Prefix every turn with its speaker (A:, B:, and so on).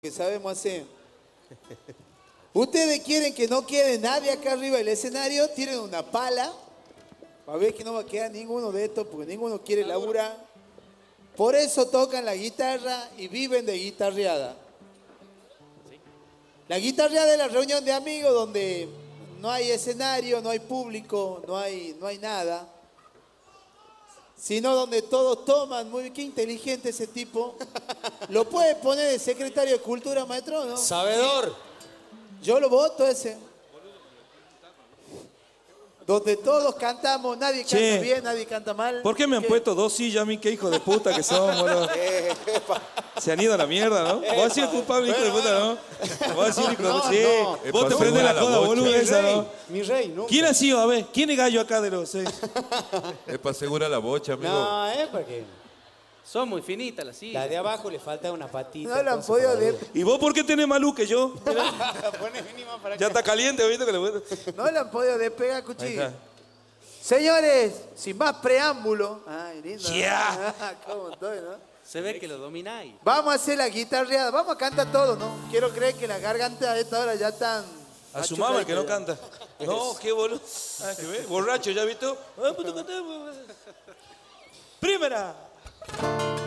A: que sabemos hacer. Ustedes quieren que no quede nadie acá arriba del escenario, tienen una pala, para ver que no va a quedar ninguno de estos, porque ninguno quiere laburar. Por eso tocan la guitarra y viven de guitarreada. La guitarreada es la reunión de amigos donde no hay escenario, no hay público, no hay nada. Sino donde todos toman, muy bien, qué inteligente ese tipo. ¿Lo puede poner el secretario de Cultura, maestro, no?
B: Sabedor.
A: Yo lo voto ese. Donde todos cantamos, nadie canta bien, nadie canta mal.
C: ¿Por qué me han puesto dos sillas a mí? ¿Qué hijo de puta que son, boludo? Se han ido a la mierda, ¿no? Vos has sido culpable, hijo de puta, ¿no? Vos has sido hijo de puta, sí. Vos te prendés la joda, boludo, esa, ¿no?
B: Mi rey, nunca.
C: ¿Quién ha sido? A ver, ¿quién es gallo acá de los seis?
D: Es para asegurar la bocha, amigo.
B: No, es porque
E: Son muy finitas las sillas.
B: la de abajo le falta una patita.
A: No lo han podido de...
C: ¿Y vos por qué tenés más luz que yo? Ya está caliente, ¿viste? Que le...
A: No le han podido despegar,
C: Ahí
A: cuchillo.
C: está.
A: Señores, sin más preámbulo. Ay, lindo. ¿No?
C: Yeah.
A: ¿Cómo estoy, no?
E: Se ve que lo domináis.
A: Vamos a hacer la guitarreada. Vamos a cantar todo, ¿no? Quiero creer que las gargantas a esta hora ya están...
C: A su mamá, el que no canta. No, qué boludo. Ah, ¿qué ves? Borracho, ¿ya visto? Ah, pues tú cantás, pues. Primera.